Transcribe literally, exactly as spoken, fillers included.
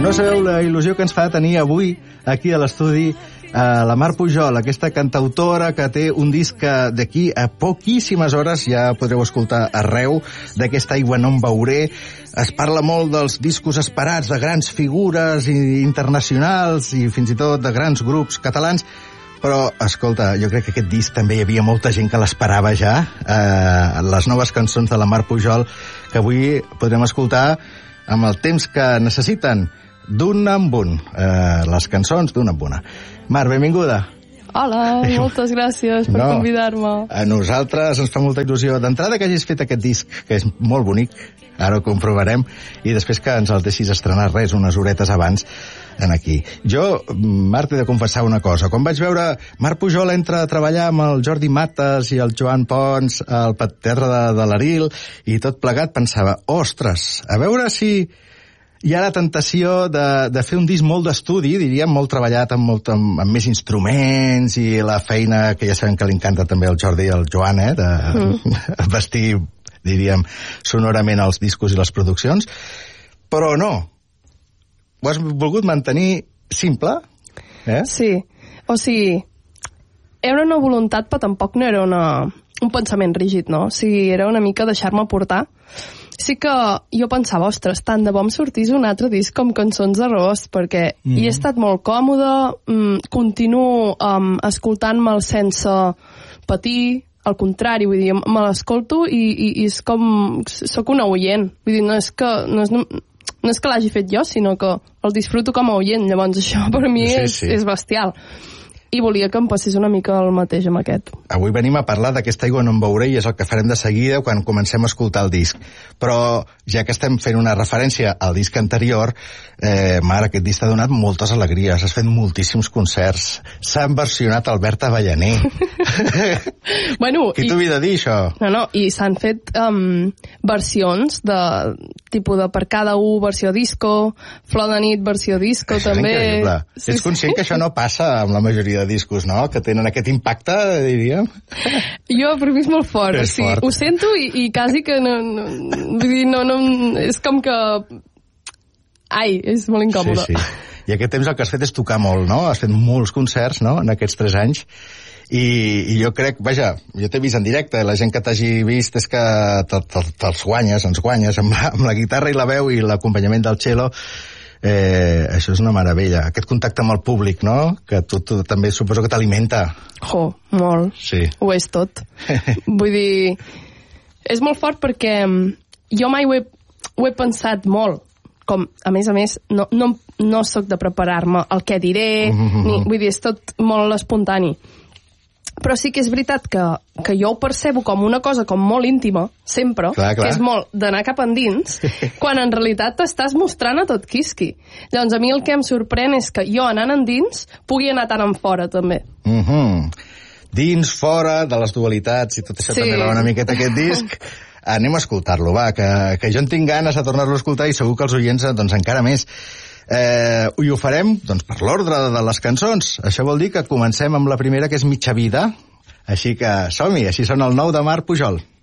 No sabeu la il·lusió que ens fa tenir avui aquí a l'estudi a la Mar Pujol, aquesta cantautora que té un disc que d'aquí a poquíssimes hores ja podreu escoltar arreu, d'aquesta Aigua no em veuré. Es parla molt dels discos esperats de grans figures internacionals i fins i tot de grans grups catalans, però, escolta, jo crec que aquest disc també hi havia molta gent que l'esperava ja, eh, les noves cançons de la Mar Pujol, que avui podrem escoltar amb el temps que necessiten, d'una en un, eh, les cançons d'una en una. Mar, benvinguda. Hola, moltes gràcies per no, convidar-me. A nosaltres ens fa molta il·lusió d'entrada que hagis fet aquest disc, que és molt bonic, ara ho comprovarem, i després que ens el deixis estrenar res, unes horetes abans, en aquí. Jo, Mar, t'he de confessar una cosa. Quan vaig veure Mar Pujol entra a treballar amb el Jordi Matas i el Joan Pons al Teatre de, de l'Aril i tot plegat, pensava, ostres, a veure si hi ha la tentació de, de fer un disc molt d'estudi, diríem, molt treballat amb, molt, amb, amb més instruments i la feina que ja sabem que li encanta també al Jordi i al Joan, eh, de mm. vestir, diríem, sonorament els discos i les produccions, però no. Ho has volgut mantenir simple? Eh? Sí, o sigui, era una voluntat, però tampoc no era una, un pensament rígid, no? O sigui, era una mica deixar-me portar. Sí que jo pensava, ostres, tant de bo em sortís un altre disc com Cançons d'arròs, perquè mm. hi he estat molt còmode, mm, continuo um, escoltant-me'l sense patir, al contrari, vull dir, me l'escolto i, i, i és com... Soc una oient, vull dir, no és que... No és, no és que l'hagi fet jo, sinó que el disfruto com a oient, llavors això per mi sí, és, sí. és bestial. I volia que em passés una mica el mateix amb aquest. Avui venim a parlar d'aquesta Aigua no em veuré i és el que farem de seguida quan comencem a escoltar el disc. Però ja que estem fent una referència al disc anterior, eh, Mar, aquest disc t'ha donat moltes alegries, has fet moltíssims concerts, s'han versionat Albert Avellaner. Bueno, qui t'ho havia de dir, això? No, no, i s'han fet um, versions de tipus de Per cada u versió disco, Flor de nit versió disco, això també. És increïble. Sí, és conscient sí. que això no passa amb la majoria de discos, no? Que tenen aquest impacte, diríem. Jo, per mi és molt fort. És o sigui, fort. Ho sento i, i quasi que no, no, vull dir, no, no... És com que... Ai, és molt incòmode. Sí, sí. I aquest temps el que has fet és tocar molt, no? Has fet molts concerts, no?, en aquests tres anys. I, i jo crec, vaja, jo t'he vist en directe, la gent que t'hagi vist és que te'ls te, te guanyes, ens guanyes, amb la, amb la guitarra i la veu i l'acompanyament del cello. Eh, això és una meravella. Aquest contacte amb el públic, no?, que tu, tu també suposo que t'alimenta. Jo, molt. Sí. Ho és tot. Vull dir, és molt fort perquè jo mai ho he, ho he pensat molt. Com, a més a més, no, no, no soc de preparar-me el què diré, mm-hmm. ni, vull dir, és tot molt espontani. Però sí que és veritat que, que jo ho percebo com una cosa com molt íntima, sempre, clar, clar. que és molt d'anar cap endins, quan en realitat t'estàs mostrant a tot quisqui. Llavors, a mi el que em sorprèn és que jo, anant endins, pugui anar tan en fora, també. Mm-hmm. Dins, fora, de les dualitats, i tot això sí. també va una miqueta aquest disc. Anem a escoltar-lo, va, que, que jo en tinc ganes de tornar-lo a escoltar i segur que els oients, doncs, encara més. Eh, i ho farem doncs, per l'ordre de les cançons. Això vol dir que comencem amb la primera, que és Mitja vida. Així que som-hi, així sona el nou de Mar Pujol.